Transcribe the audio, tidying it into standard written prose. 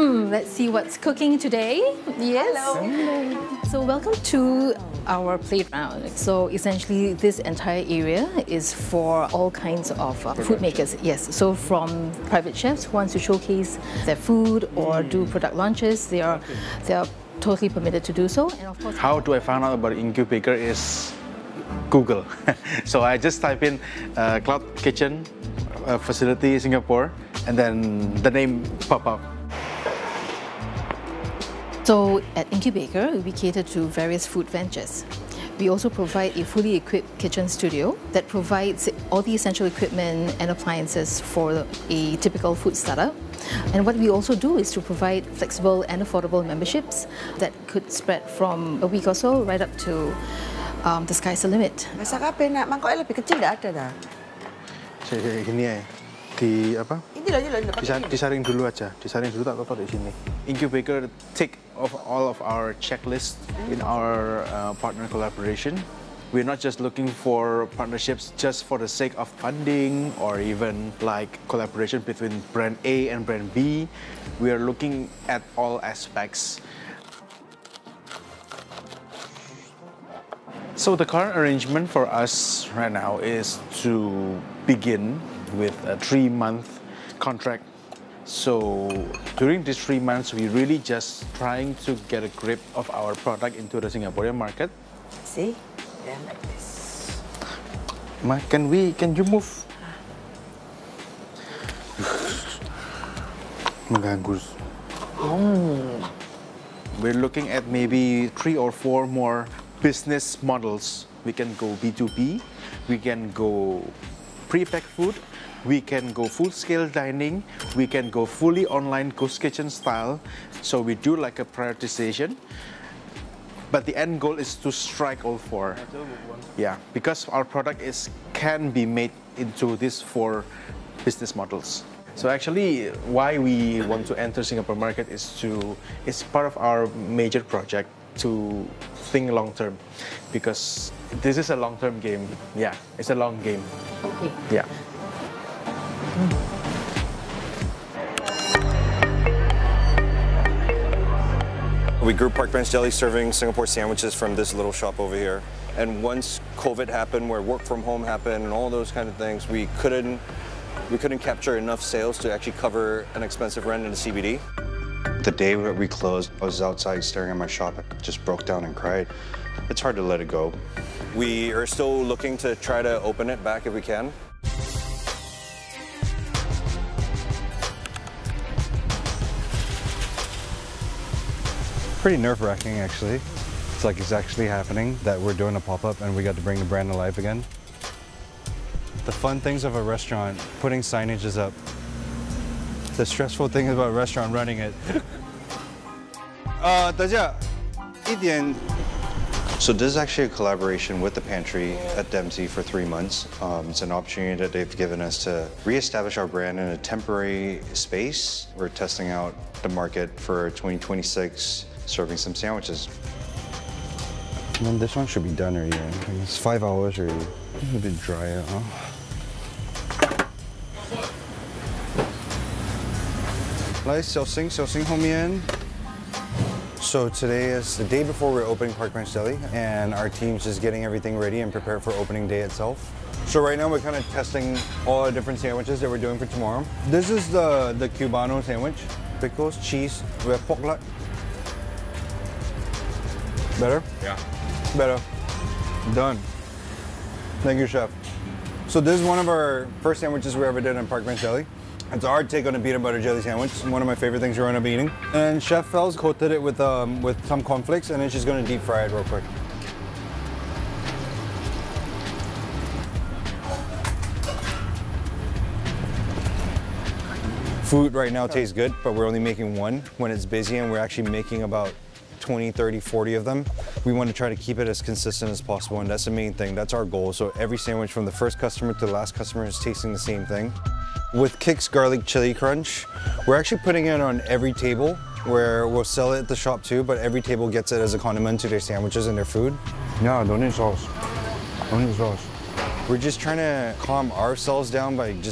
Let's see what's cooking today. Yes. Hello. So welcome to our playground. So essentially this entire area is for all kinds of food makers. Yes. So from private chefs who want to showcase their food or do product launches, they are totally permitted to do so. And of course, how do I find out about Incubaker is Google. So I just type in Cloud Kitchen facility Singapore, and then the name pop up. So at Incubaker, we cater to various food ventures. We also provide a fully equipped kitchen studio that provides all the essential equipment and appliances for a typical food startup. And what we also do is to provide flexible and affordable memberships that could spread from a week or so right up to the sky's the limit. Masak apa nak? Mangkok lebih kecil dah ada dah. Gini di apa? Ini loh. Disaring dulu aja. Disaring dulu tak apa-apa di sini. Incubaker take of all of our checklists in our partner collaboration. We're not just looking for partnerships just for the sake of funding or even like collaboration between brand A and brand B. We are looking at all aspects. So the current arrangement for us right now is to begin with a 3-month contract. So during these 3 months, we're really just trying to get a grip of our product into the Singaporean market. See? Yeah, like this. Ma, can you move? Mengganggu. We're looking at maybe 3 or 4 more business models. We can go B2B, we can go pre-packed food, we can go full-scale dining, we can go fully online ghost kitchen style. So we do like a prioritization. But the end goal is to strike all 4. Yeah, because our product can be made into these 4 business models. So actually, why we want to enter Singapore market it's part of our major project to think long term, because this is a long-term game. Yeah, it's a long game. Okay. Yeah. We grew Park Bench Deli serving Singapore sandwiches from this little shop over here. And once COVID happened, where work from home happened and all those kind of things, we couldn't capture enough sales to actually cover an expensive rent in the CBD. The day that we closed, I was outside staring at my shop. I just broke down and cried. It's hard to let it go. We are still looking to try to open it back if we can. Pretty nerve-wracking, actually. It's like it's actually happening, that we're doing a pop-up and we got to bring the brand alive again. The fun things of a restaurant, putting signages up. The stressful thing about a restaurant, running it. So this is actually a collaboration with the Pantry at Dempsey for 3 months. It's an opportunity that they've given us to reestablish our brand in a temporary space. We're testing out the market for 2026, serving some sandwiches. Man, this one should be done already. It's 5 hours already. It's a bit dry, huh? So today is the day before we're opening Park Bench Deli, and our team's just getting everything ready and prepared for opening day itself. So right now we're kind of testing all the different sandwiches that we're doing for tomorrow. This is the Cubano sandwich. Pickles, cheese, we have pork lard. Better? Yeah. Better. Done. Thank you, chef. So this is one of our first sandwiches we ever did in Park Bench Deli. It's our take on a peanut butter jelly sandwich. One of my favorite things we're gonna be eating. And Chef Fells coated it with some cornflakes, and then she's gonna deep fry it real quick. Food right now tastes good, but we're only making one when it's busy, and we're actually making about 20, 30, 40 of them. We want to try to keep it as consistent as possible, and that's the main thing. That's our goal. So every sandwich from the first customer to the last customer is tasting the same thing. With Kix Garlic Chili Crunch, we're actually putting it on every table, where we'll sell it at the shop too, but every table gets it as a condiment to their sandwiches and their food. Yeah, don't need sauce. Don't need sauce. We're just trying to calm ourselves down by just